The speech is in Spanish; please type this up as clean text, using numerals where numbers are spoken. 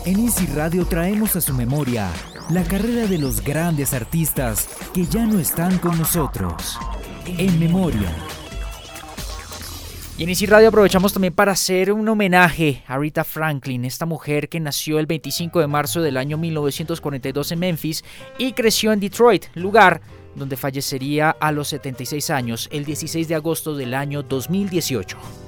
En Easy Radio traemos a su memoria la carrera de los grandes artistas que ya no están con nosotros. En memoria. Y en Easy Radio aprovechamos también para hacer un homenaje a Aretha Franklin, esta mujer que nació el 25 de marzo del año 1942 en Memphis y creció en Detroit, lugar donde fallecería a los 76 años el 16 de agosto del año 2018.